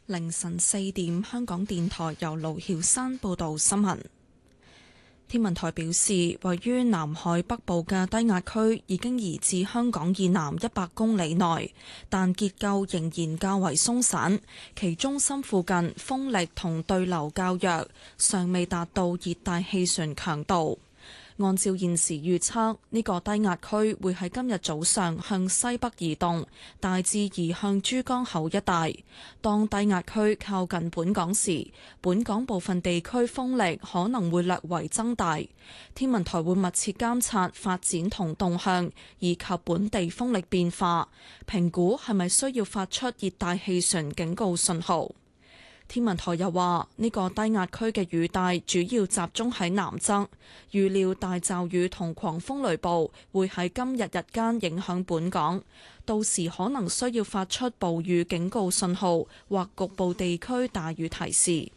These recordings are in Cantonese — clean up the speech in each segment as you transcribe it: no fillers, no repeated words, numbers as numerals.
凌晨4點，香港電台由盧曉山報道新聞。天文台表示，位於南海北部嘅低壓區已經移至香港以南100公里內，但結構仍然較為鬆散，其中心附近風力同對流較弱，尚未達到熱帶氣旋強度。按照現時預測，呢個低壓區會喺今日早上向西北移動，大致移向珠江口一帶。當低壓區靠近本港時，本港部分地區風力可能會略為增大。天文台會密切監察發展同動向，以及本地風力變化，評估係咪需要發出熱帶氣旋警告信號。天文台又話，呢個低壓區嘅雨帶主要集中喺南側，預料大驟雨同狂風雷暴會喺今日日間影響本港，到時可能需要發出暴雨警告信號或局部地區大雨提示。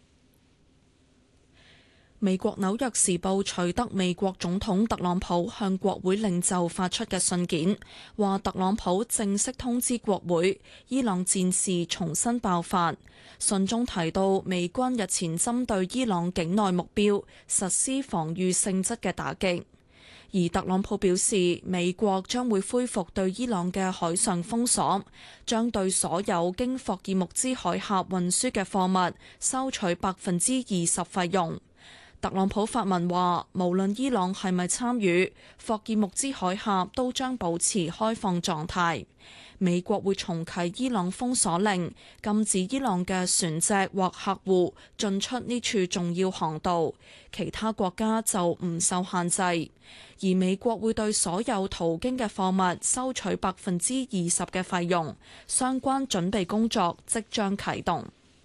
美國紐約時報取得美國總統特朗普向國會領袖發出嘅信件，話特朗普正式通知國會，伊朗戰事重新爆發。信中提到，美軍日前針對伊朗境內目標實施防禦性質嘅打擊，而特朗普表示，美國將會恢復對伊朗嘅海上封鎖，將對所有經霍爾木茲海峽運輸嘅貨物收取20%費用。特朗普發文話，無論伊朗係咪參與，霍爾木茲海峽都將保持開放狀態。美國會重啟伊朗封鎖令，禁止伊朗嘅船隻或客戶進出呢處重要航道，其他國家就唔受限制。而美國會對所有途經嘅貨物收取20%嘅費用，相關準備工作即將啟動。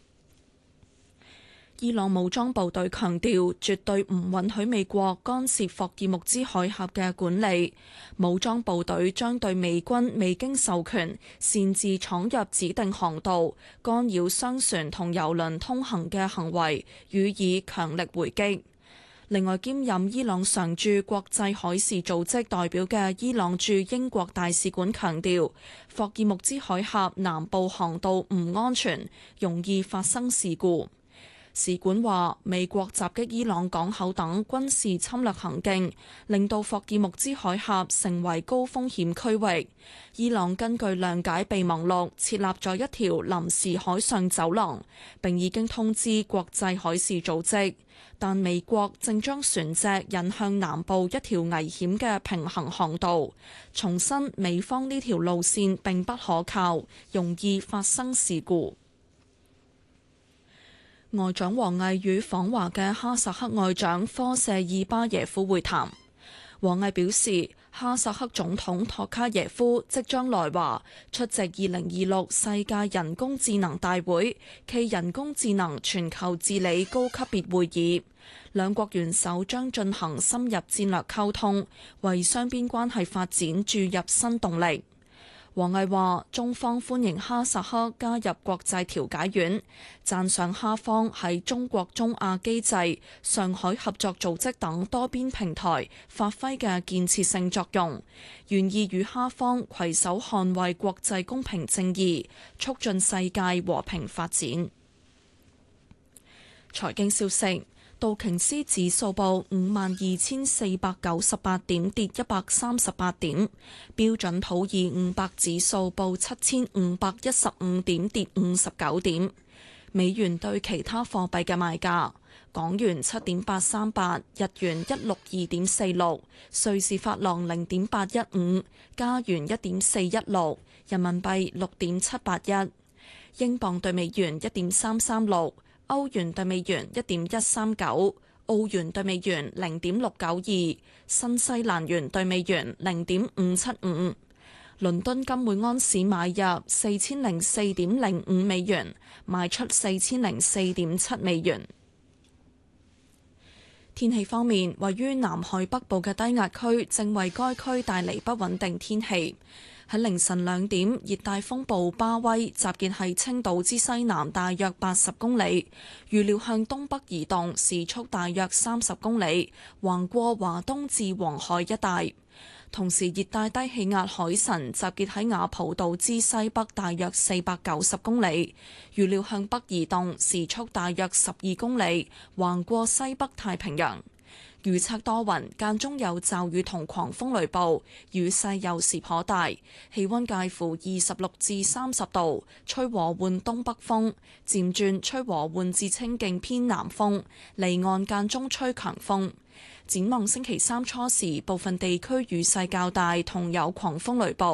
伊朗武裝部隊強調，絕對唔允許美國干涉霍爾木茲海峽嘅管理。武裝部隊將對美軍未經授權擅自闖入指定航道、干擾商船同油輪通行嘅行為予以強力回擊。另外，兼任伊朗常駐國際海事組織代表嘅伊朗駐英國大使館強調，霍爾木茲海峽南部航道唔安全，容易發生事故。使館話，美國襲擊伊朗港口等軍事侵略行徑，令到霍爾木茲海峽成為高風險區域。伊朗根據諒解備忘錄設立咗一條臨時海上走廊，並已經通知國際海事組織。但美國正將船隻引向南部一條危險嘅平行航道，重申美方呢條路線並不可靠，容易發生事故。外長王毅與訪華嘅哈薩克外長科謝爾巴耶夫會談。王毅表示，哈薩克總統托卡耶夫即將來華出席2026世界人工智能大會暨人工智能全球治理高級別會議，兩國元首將進行深入戰略溝通，為雙邊關係發展注入新動力。王毅話：中方歡迎哈薩克加入國際調解院，讚賞哈方喺中國中亞機制、上海合作組織等多邊平台發揮嘅建設性作用，願意與哈方攜手捍衛國際公平正義，促進世界和平發展。財經消息。道瓊斯指數報52,498點，跌138點；標準普爾500指數報7,515點，跌59點。美元對其他貨幣嘅賣價：港元7.838，日元162.46，瑞士法郎0.815，加元1.416，人民幣6.781，英鎊對美元1.336。歐元對美元1.139，澳元對美元0.692，新西蘭元對美元0.575。倫敦金每安士買入4004.05美元，賣出4004.7美元。天氣方面，位於南海北部嘅低壓區正為該區帶嚟不穩定天氣。喺凌晨2點，熱帶風暴巴威集結喺青島之西南大約80公里，預料向東北移動，時速大約30公里，橫過華東至黃海一帶。 同時熱帶低氣壓海神集結喺雅浦島之西北大約490公里，預料向北移動，時速大約12公里，橫過西北太平洋。預測多雲，間中有驟雨同狂風雷暴，雨勢有時頗大，氣溫介乎26至30度，吹和緩東北風，漸轉吹和緩至清勁偏南風，離岸間中吹強風。展望星期三初時，部分地區雨勢較大，同有狂風雷暴。